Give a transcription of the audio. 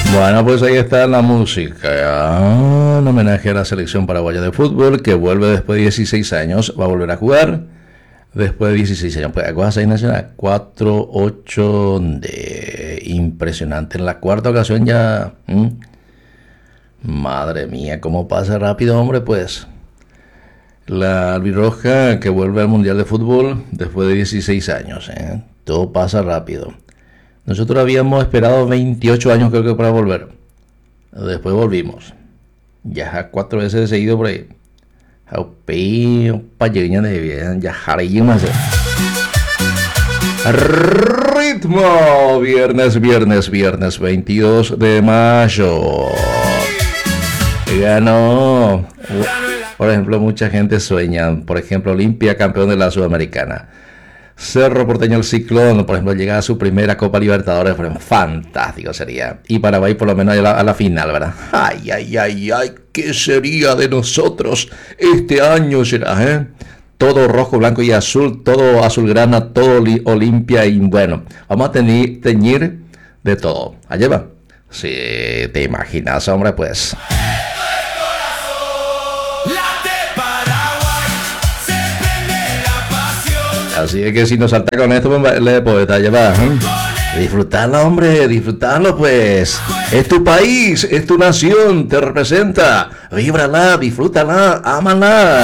Bueno, pues ahí está la música. Un homenaje a la selección paraguaya de fútbol que vuelve después de 16 años. Va a volver a jugar después de 16 años. Pues cosa ahí nacional 4-8 de impresionante. En la cuarta ocasión ya. Madre mía, cómo pasa rápido, hombre, pues. La albirroja que vuelve al Mundial de Fútbol después de 16 años. Todo pasa rápido. Nosotros habíamos esperado 28 años creo que para volver. Después volvimos. Ya 4 veces de seguido por ahí. Ritmo. Viernes 22 de mayo. Ganó. Por ejemplo, mucha gente sueña. Por ejemplo, Olimpia, campeón de la Sudamericana. Cerro Porteño, el Ciclón, por ejemplo, llega a su primera Copa Libertadores, fantástico sería. Y Paraguay por lo menos a la final, ¿verdad? Ay, ¿qué sería de nosotros este año será, Todo rojo, blanco y azul, todo azulgrana, todo Olimpia y bueno, vamos a teñir de todo. Allá va. Sí, te imaginas, hombre, pues. Así es que si nos salta con esto, pues le poeta llevar. Disfrutarlo, hombre, disfrutarlo, pues. Es tu país, es tu nación, te representa. Víbrala, disfrútala, ámala.